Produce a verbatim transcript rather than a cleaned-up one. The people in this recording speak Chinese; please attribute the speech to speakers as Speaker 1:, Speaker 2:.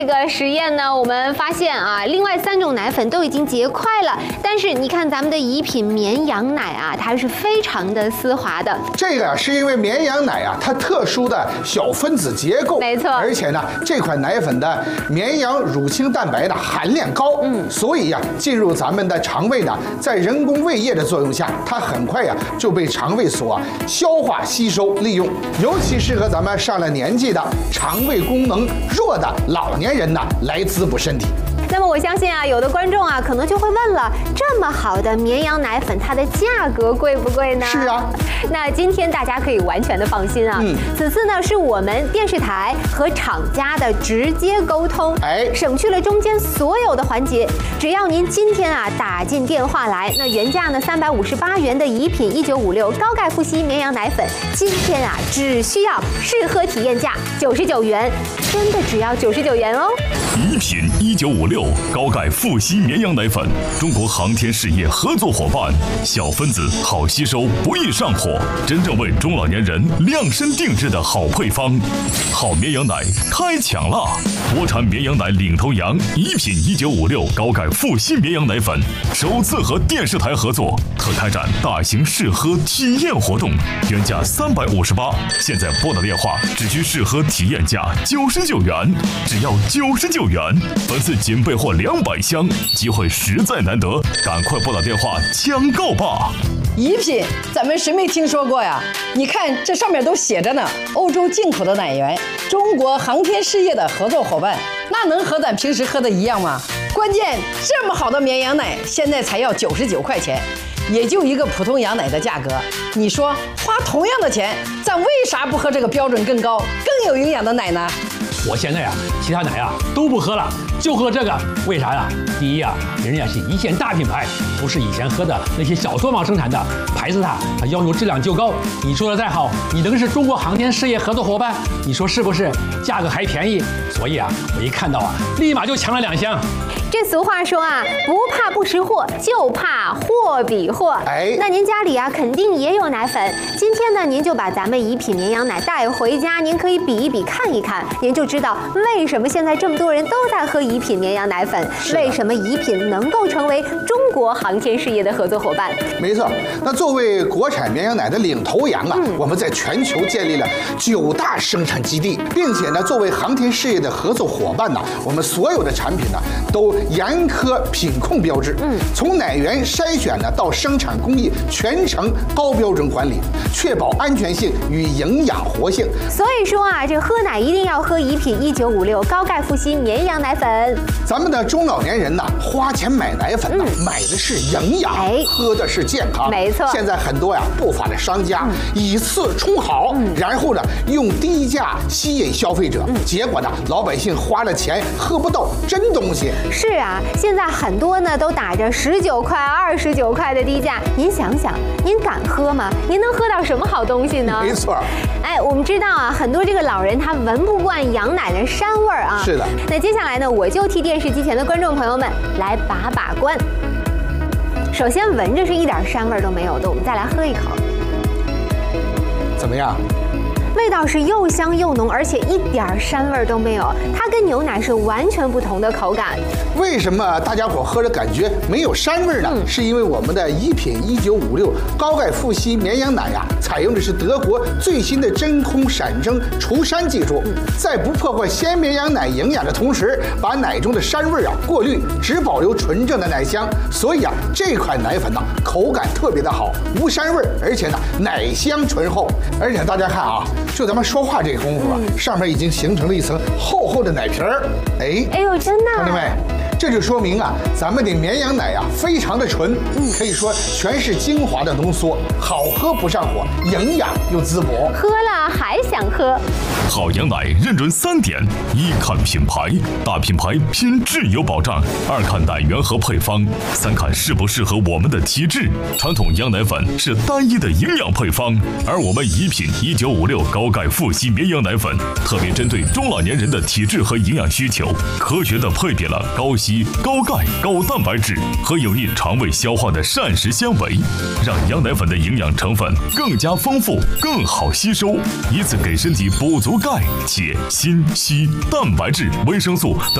Speaker 1: 这个实验呢，我们发现啊，另外三种奶粉都已经结块了，但是你看咱们的怡品绵羊奶啊，它是非常的丝滑的。
Speaker 2: 这个是因为绵羊奶啊，它特殊的小分子结构，
Speaker 1: 没错。
Speaker 2: 而且呢，这款奶粉的绵羊乳清蛋白的含量高，嗯，所以呀、啊，进入咱们的肠胃呢，在人工胃液的作用下，它很快呀、啊、就被肠胃所、啊、消化吸收利用，尤其适合咱们上了年纪的肠胃功能弱的老年人呢来滋补身体。
Speaker 1: 那么我相信啊，有的观众啊可能就会问了，这么好的绵羊奶粉，它的价格贵不贵呢？
Speaker 2: 是啊。
Speaker 1: 那今天大家可以完全的放心啊，嗯，此次呢是我们电视台和厂家的直接沟通，哎，省去了中间所有的环节。只要您今天啊打进电话来，那原价呢三百五十八元的怡品一九五六高钙复硒绵羊奶粉，今天啊只需要试喝体验价九十九元，真的只要九十九元哦。
Speaker 3: 怡品一九五六高钙复硒绵羊奶粉，中国航天事业合作伙伴，小分子好吸收，不易上火，真正为中老年人量身定制的好配方。好绵羊奶开抢啦！国产绵羊奶领头羊怡品一九五六高钙复硒绵羊奶粉，首次和电视台合作，特开展大型试喝体验活动，原价三百五十八，现在拨打电话只需试喝体验价九十九元，只要九十九元，本次仅备货两百箱，机会实在难得，赶快拨打电话抢购吧！
Speaker 4: 怡品，咱们谁没听说过呀？你看这上面都写着呢，欧洲进口的奶源，中国航天事业的合作伙伴，那能和咱平时喝的一样吗？关键这么好的绵羊奶，现在才要九十九块钱，也就一个普通羊奶的价格。你说花同样的钱，咱为啥不喝这个标准更高、更有营养的奶呢？
Speaker 5: 我现在啊，其他奶啊都不喝了，就喝这个。为啥呀？第一啊，人家是一线大品牌，不是以前喝的那些小作坊生产的，牌子它它要求质量就高。你说的再好，你能是中国航天事业合作伙伴，你说是不是？价格还便宜，所以啊，我一看到啊，立马就抢了两箱。
Speaker 1: 这俗话说啊，不怕不识货，就怕货比货。哎，那您家里啊肯定也有奶粉，今天呢您就把咱们怡品绵羊奶带回家，您可以比一比看一看，您就知道为什么现在这么多人都在喝怡品绵羊奶粉，为什么怡品能够成为中国航天事业的合作伙伴。
Speaker 2: 没错，那作为国产绵羊奶的领头羊啊，嗯、我们在全球建立了九大生产基地，并且呢作为航天事业的合作伙伴呢，我们所有的产品呢都严苛品控标志，嗯，从奶源筛选呢到生产工艺全程高标准管理，确保安全性与营养活性。
Speaker 1: 所以说啊，这喝奶一定要喝怡品一九五六高钙复硒绵羊奶粉。
Speaker 2: 咱们的中老年人呢，花钱买奶粉呢，嗯、买的是营养，哎，喝的是健康。
Speaker 1: 没错。
Speaker 2: 现在很多呀不法的商家、嗯、以次充好，嗯、然后呢用低价吸引消费者，嗯、结果呢老百姓花了钱喝不到真东西。
Speaker 1: 是啊。现在很多呢都打着十九块、二十九块的低价，您想想，您敢喝吗？您能喝到什么好东西呢？
Speaker 2: 没错。
Speaker 1: 哎，我们知道啊，很多这个老人他闻不惯羊奶的膻味儿啊。
Speaker 2: 是的。
Speaker 1: 那接下来呢，我就替电视机前的观众朋友们来把把关。首先闻着是一点膻味都没有的，我们再来喝一口。
Speaker 2: 怎么样？
Speaker 1: 味道是又香又浓，而且一点膻味都没有，它跟牛奶是完全不同的口感。
Speaker 2: 为什么大家伙喝着感觉没有膻味呢？嗯、是因为我们的怡品一九五六高钙复硒绵羊奶呀、啊，采用的是德国最新的真空闪蒸除膻技术，嗯、在不破坏鲜绵羊奶营养的同时，把奶中的膻味啊过滤，只保留纯正的奶香。所以啊，这款奶粉呢口感特别的好，无膻味，而且呢奶香醇厚。而且大家看啊。就咱们说话这功夫啊，嗯、上面已经形成了一层厚厚的奶皮儿。哎，
Speaker 1: 哎呦，真的！
Speaker 2: 看到没？这就说明啊，咱们的绵羊奶啊非常的纯，嗯，可以说全是精华的浓缩，好喝不上火，营养又滋补。
Speaker 1: 喝了还想喝。
Speaker 3: 好羊奶认准三点：一看品牌，大品牌拼质有保障；二看奶源和配方；三看适不适合我们的体质。传统羊奶粉是单一的营养配方，而我们怡品一九五六高钙复硒绵羊奶粉特别针对中老年人的体质和营养需求，科学的配比了高硒、高钙、高蛋白质和有益肠胃消化的膳食纤维，让羊奶粉的营养成分更加丰富、更好吸收， 以此给身体补足钙、铁、锌、硒、蛋白质、维生素等